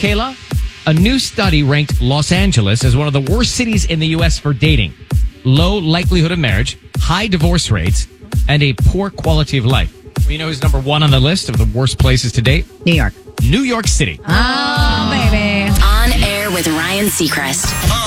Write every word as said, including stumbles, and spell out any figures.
Kayla? A new study ranked Los Angeles as one of the worst cities in the U S for dating. Low likelihood of marriage, high divorce rates, and a poor quality of life. Well, you know who's number one on the list of the worst places to date? New York. New York City. Oh, baby. On air with Ryan Seacrest.